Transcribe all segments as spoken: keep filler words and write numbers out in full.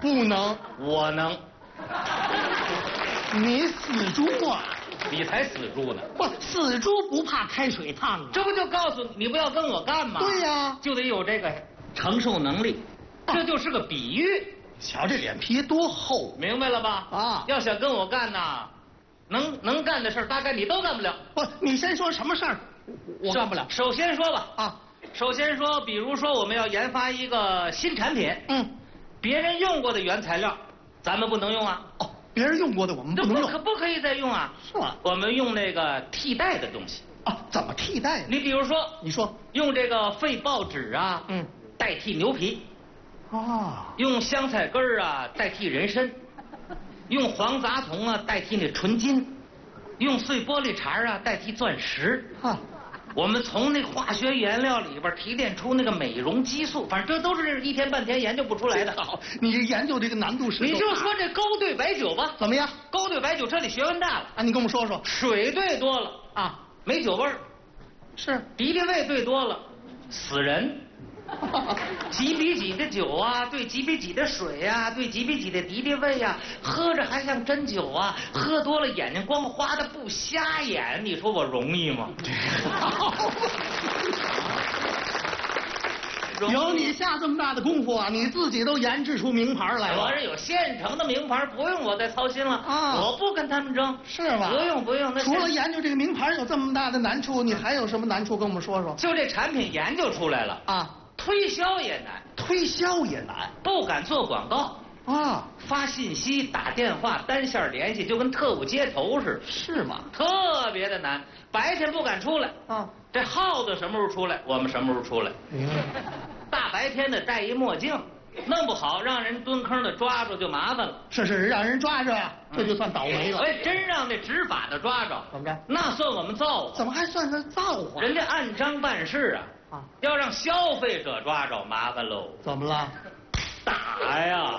不能， 我能。 你死猪啊！ 你才死猪呢！ 不，死猪不怕开水烫啊！ 这不就告诉你，你不要跟我干吗？ 对呀， 就得有这个承受能力，这就是个比喻。 瞧这脸皮多厚， 明白了吧？ 啊， 要想跟我干呐，能能干的事大概你都干不了。 不，你先说什么事儿，我干不了。 首先说吧， 啊， 首先说，比如说我们要研发一个新产品， 嗯， 别人用过的原材料，咱们不能用啊。 哦，别人用过的我们不能用， 可不可以再用啊？ 是吗？ 我们用那个替代的东西。 啊，怎么替代呢？ 你比如说， 你说用这个废报纸啊， 嗯， 代替牛皮。 啊， 用香菜根儿啊代替人参，用黄杂铜啊代替那纯金，用碎玻璃碴啊代替钻石。 啊， 我们从那化学原料里边提炼出那个美容激素，反正这都是一天半天研究不出来的。 好，你研究这个难度是？ 你就说这勾兑白酒吧， 怎么样？ 勾兑白酒这里学问大了啊，你跟我们说说。 水兑多了啊，没酒味儿； 是， 敌敌畏兑多了，死人。几比几的酒啊，对几比几的水啊，对几比几的敌敌畏啊，喝着还像真酒啊，喝多了眼睛光花的不瞎眼，你说我容易吗？ 有你下这么大的功夫啊，你自己都研制出名牌来了。 我是有现成的名牌，不用我再操心了啊！我不跟他们争， 是吗？ 不用不用。那除了研究这个名牌有这么大的难处，你还有什么难处跟我们说说？ 就这产品研究出来了啊，推销也难， 推销也难， 不敢做广告啊， 发信息、打电话、单线联系，就跟特务接头似的。 是吗？ 特别的难，白天不敢出来啊。 这耗子什么时候出来，我们什么时候出来。 明白。 大白天的戴一墨镜，弄不好让人蹲坑的抓住就麻烦了。 是是，让人抓着呀，这就算倒霉了。 哎，真让那执法的抓着， 怎么着？ 那算我们造化。 怎么还算是造化？ 人家按章办事啊。啊，要让消费者抓着，麻烦喽。 怎么了？ 打呀！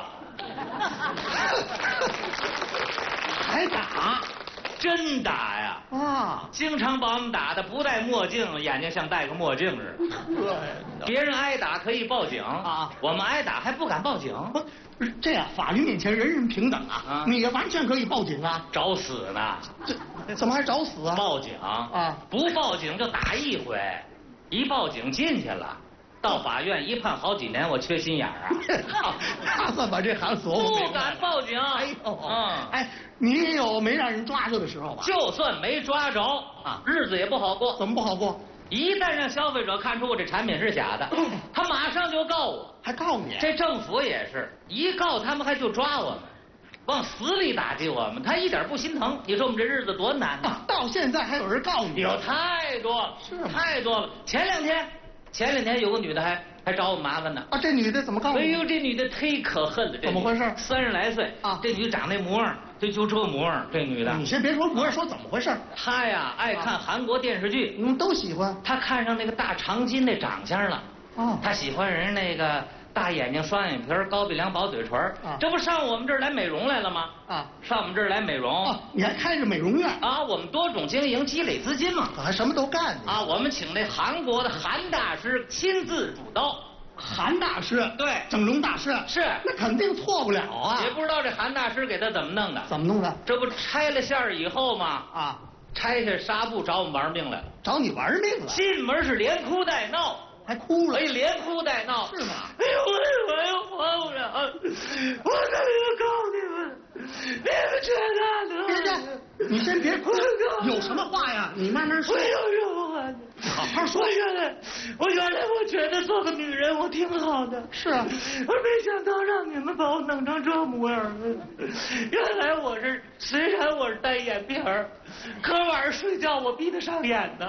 还打？ 真打呀！ 啊， 经常把我们打的不戴墨镜，眼睛像戴个墨镜似的。别人挨打可以报警啊，我们挨打还不敢报警。 不，这样法律面前人人平等啊，啊你也完全可以报警啊。 找死呢？ 这怎么还找死啊？ 报警啊！不报警就打一回，一报警进去了。到法院一判好几年，我缺心眼儿啊！ 他算把这行锁我不敢报警。 哎呦，嗯，哎，你也有没让人抓着的时候吧？ 就算没抓着啊，日子也不好过。 怎么不好过？ 一旦让消费者看出我这产品是假的，他马上就告我， 还告你？ 这政府也是一告他们还就抓我们，往死里打击我们，他一点不心疼。你说我们这日子多难啊！ 到现在还有人告你？ 有太多了，是太多了。前两天。前两天有个女的还还找我麻烦呢啊！这女的怎么告诉你？ 哎呦，这女的忒可恨了！ 怎么回事？ 三十来岁啊，这女长那模样，就就这模样，这女的。 你先别说模样，说怎么回事？ 她呀爱看韩国电视剧， 你们都喜欢。 她看上那个大长今那长相了。哦。她喜欢人那个大眼睛、双眼皮、高鼻梁、薄嘴唇。啊。这不上我们这儿来美容来了吗？啊。上我们这儿来美容。 哦，你还开着美容院啊？我们多种经营，积累资金嘛。 还什么都干啊！我们请那韩国的韩大师亲自主刀。 韩大师， 对， 整容大师是， 那肯定错不了啊！ 也不知道这韩大师给他怎么弄的？ 怎么弄的？ 这不拆了馅儿以后吗？啊，拆下纱布找我们玩命来了， 找你玩命了！ 进门是连哭带闹， 还哭了， 哎，连哭带闹， 是吗？ 哎呦，我我又活不了，我怎么告你们？你们觉得呢？ 别介，你先别哭，有什么话呀？你慢慢说。 我有什么话呢？ 好好说。 我原来，我原来我觉得做个女人我挺好的。 是啊。 我没想到让你们把我弄成这模样了。原来我是，虽然我是单眼皮儿，可晚上睡觉我闭得上眼呢。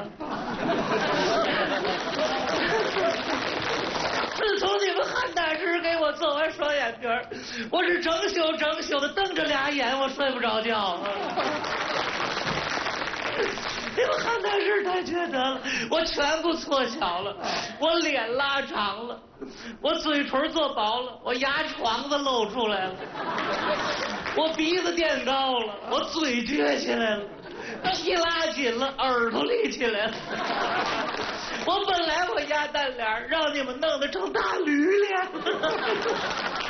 自从你们韩大师给我做完双眼皮儿，我是整宿整宿的瞪着俩眼，我睡不着觉。你们韩大师太缺德了，我颧骨缩小了，我脸拉长了，我嘴唇做薄了，我牙床子露出来了，我鼻子垫高了，我嘴撅起来了，皮拉紧了，耳朵立起来了。我本来我鸭蛋脸，让你们弄得成大驴脸。